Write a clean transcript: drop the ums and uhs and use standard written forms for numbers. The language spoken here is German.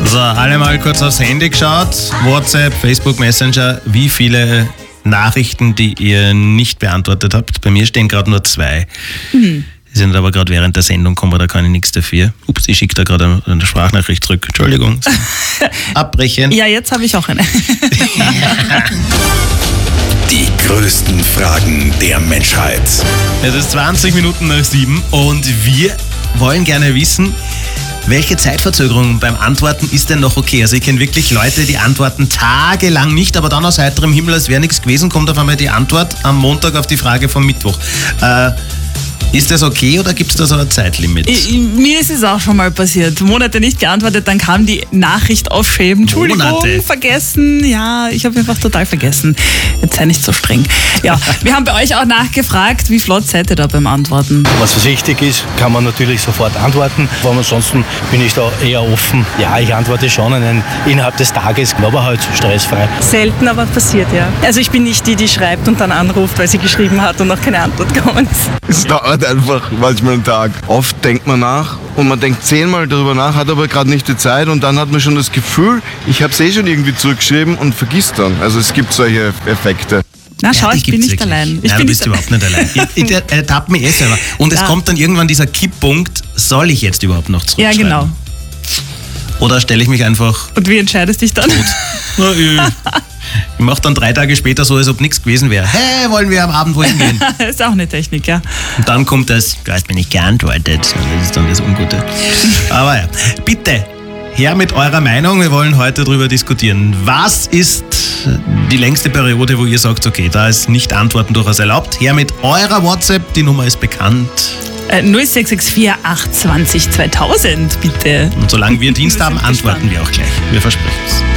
So, alle mal kurz aufs Handy geschaut. WhatsApp, Facebook, Messenger. Wie viele Nachrichten, die ihr nicht beantwortet habt? Bei mir stehen gerade nur 2. Die sind aber gerade während der Sendung gekommen, da kann ich nichts dafür. Ups, ich schicke da gerade eine Sprachnachricht zurück. Entschuldigung. Abbrechen. Ja, jetzt habe ich auch eine. Die größten Fragen der Menschheit. Es ist 20 Minuten nach 7 und wir wollen gerne wissen, welche Zeitverzögerung beim Antworten ist denn noch okay? Also ich kenne wirklich Leute, die antworten tagelang nicht, aber dann aus heiterem Himmel, als wäre nichts gewesen, kommt auf einmal die Antwort am Montag auf die Frage vom Mittwoch. Ist das okay oder gibt es da so ein Zeitlimit? Mir ist es auch schon mal passiert. Monate nicht geantwortet, dann kam die Nachricht aufschreiben. Entschuldigung, Monate. vergessen. Ja, ich habe einfach total vergessen. Jetzt sei nicht so streng. Ja, wir haben bei euch auch nachgefragt, wie flott seid ihr da beim Antworten? Was wichtig ist, kann man natürlich sofort antworten. Aber ansonsten bin ich da eher offen. Ja, ich antworte schon innerhalb des Tages, aber halt stressfrei. Selten, aber passiert, ja. Also ich bin nicht die, die schreibt und dann anruft, weil sie geschrieben hat und noch keine Antwort gekommen ist. Es dauert einfach manchmal einen Tag. Oft denkt man nach und man denkt 10-mal darüber nach, hat aber gerade nicht die Zeit und dann hat man schon das Gefühl, ich habe es schon irgendwie zurückgeschrieben und vergisst dann. Also es gibt solche Effekte. Na schau, Ja, die ich bin gibt's nicht wirklich. allein. Nein, du bist überhaupt nicht allein. Ich ertappe mich selber. Und es kommt dann irgendwann dieser Kipppunkt, soll ich jetzt überhaupt noch Ja, zurückschreiben? genau. Oder stelle ich mich einfach Und wie entscheidest du dich dann? Na, ich mache dann 3 Tage später so, als ob nichts gewesen wäre. Hey, wollen wir am Abend wohin gehen? Ist auch eine Technik, ja. Und dann kommt das, du hast mir nicht geantwortet. Und das ist dann das Ungute. Aber ja, bitte, her mit eurer Meinung. Wir wollen heute darüber diskutieren. Was ist die längste Periode, wo ihr sagt, okay, da ist nicht Antworten durchaus erlaubt? Her mit eurer WhatsApp, die Nummer ist bekannt. 0664 820 2000, bitte. Und solange wir Dienst haben, antworten wir auch gleich. Wir versprechen es.